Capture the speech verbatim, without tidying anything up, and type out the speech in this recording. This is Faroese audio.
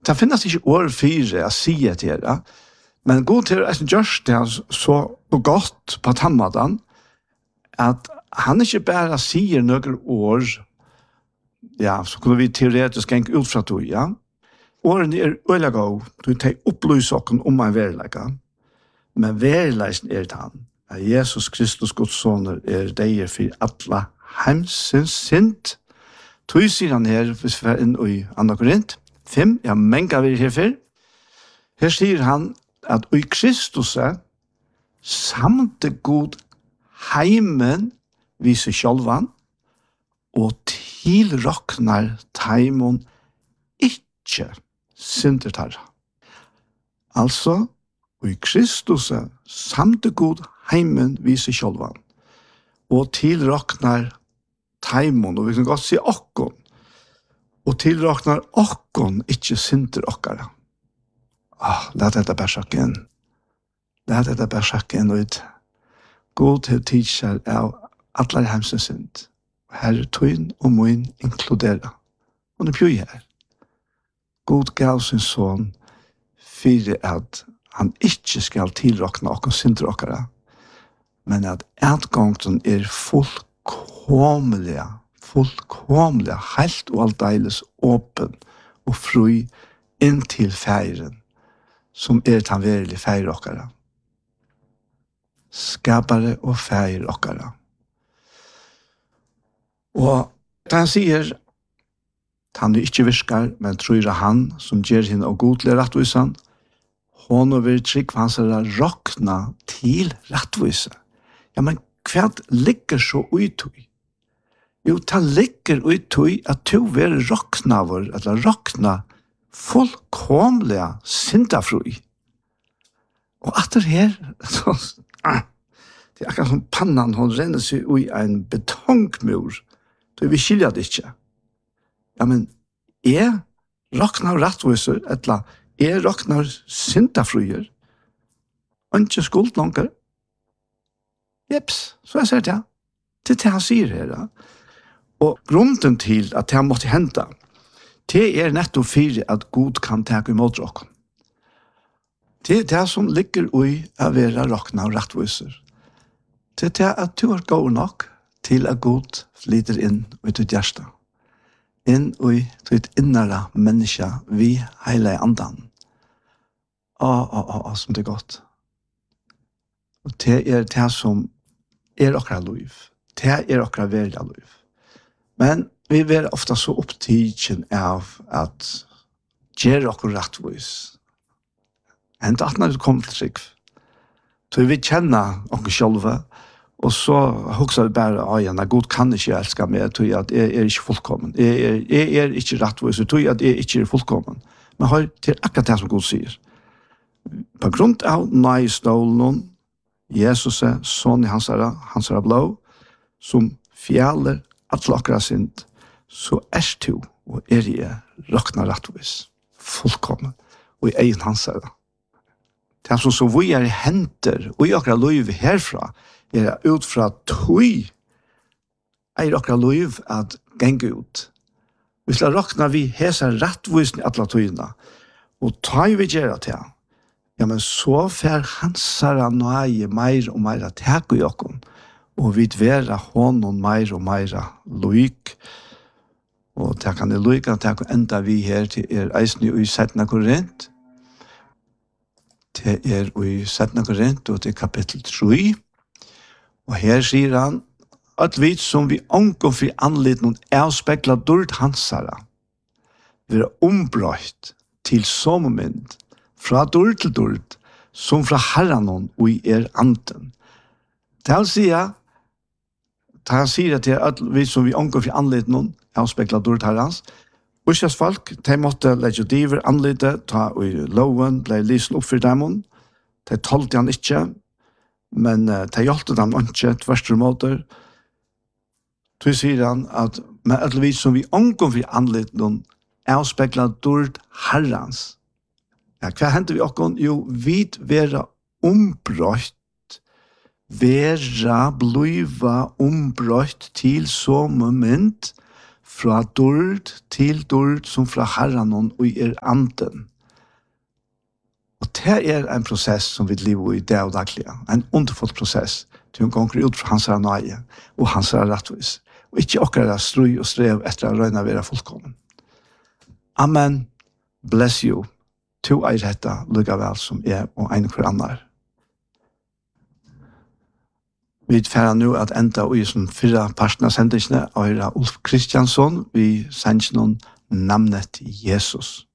det finnes ikke år fire å si til det, men god til å gjøre det så godt på tannmaten, at han ikke bare sier noen år, ja, så kunne vi teoretisk gjenge ut fra tog, ja. Årene er øyelig god, du tar opplyse oss om en verleika, men verleisen er det han, at Jesus Kristus Guds soner er deg for alle heimsens synd. Tog sier han her, hvis vi er inn i andre Korint, fem, ja, menga vi her for. Her sier han at i Kristus er samt god heimen viser sjølvan, og tilroknar taimon ikke syndertarra. Altså, i Kristus er samt god heimen viser sjølvan, og tilroknar taimon, og vi kan godt si okkon, og tilroknar okkon ikke synder okkara. Ah, lad dette bare sjakke inn. Lad dette bare sjakke inn ut. God til tidsjer av atler hemsens synd. Herre tøyn og mun inkludera. Og det bjør her. God gav sin son for at han ikke skal tilrokna okkon synder okkara, men at utgangten er fullkomlige, fullkomlige, helt og aldeles åpen og fri inntil feiren, som er tanverlig feir okkara. Skapare og feir okkara. Og da han sier, han er ikke virkar, men tror han som gjør henne og godlig rettvisan, hon og vil trygg for hans er rokna til rettvisa. Ja, men hva ligger så utøy? Jo, det ligger utøy at du vil rokna vår, eller rokna fullkomlige syndafrui. Og at det her, så, ah, det er akkurat som pannan, hun renner seg i en betongmur, så vi skiljer det ikke. Ja, men er rokna rettviser, eller er rokna syndafruer, og ikke skuld langer? Jeps, så jeg ser det. Det er det han sier her. Ja. Og grunden til at det måtte hente, det er nettopp for at Gud kan ta imot dere. Det er det som ligger i å være rokna og rettviser. Det er det at du er god nok til at Gud flyter inn i ditt hjerte. Inn i ditt innere menneske vi hele andan. Å, å, å, å, som det er godt. Og det er det som er okra liv. Det er okra verda liv. Men vi er ofta så opptidsen av at gjøre okra rettvis. Enn at når det kommer til trygg. Så vi kjenner okra sjølve, og så hugsa vi bare, å ja, God kan ikke elske meg, jeg tror at jeg er ikke fullkommen. Jeg er, jeg er ikke rettvis, jeg tror at jeg ikke er fullkommen. Men har til akkurat det som God sier. På grunn av nøystålen, Jesus er sånn i hans herre, hans herre blå, som fjeller at lakkere sint, så er du og er jeg rokna rettvis, fullkommen, og i egen hans herre. Det er som så vi er i henter, og i akkurat liv herfra, er det ut fra tøy, er akkurat liv at genge ut. Hvis la rokna vi hese rettvis i alle tøyene, og ta vi gjøre til, ja, men så fer hansara nøye meir og meira teg i okkon, og vi vera honom meir og meira loik. Og det kan det loika, det kan enda vi her til er eisni i syttende Korint. Det er i syttende Korint, og det er kapittel tre. Og her sier han, at vi som vi omgår for anlitt noen avspekla dård hansara, vi er ombrøyt til sommermynd, fra dård til dård, som fra herranon og i er anden. Det han sier, det han sier at det er at vi som vi omgår for anlitt noen avspekla dård herrans, Usjas folk, de måtte legge diver anlidet, ta i loven, ble lysen opp for dem. De tolte han ikke, men uh, de hjelte dem ikke, tverste måter. Så sier han at med at vi som vi omgår for anlidet noen avspekla dård herrans. Ja, hva hender vi okkon? Jo, vi vera ombrøtt, vera bliva ombrøtt til som moment fra dord til dord som fra herran og er anden. Og det er en prosess som vi lever i det og daglig. En underfull prosess til en gonger ut fra hans nøye og hans rettvis. Og ikke akkurat strøy og strev etter å røyne være fullkommen. Amen. Bless you. To er dette lukka vel som er og en for annar. Vi færer nå at enda i som fyra parten av sendisene av Ulf Kristiansson vi sender noen namnet Jesus.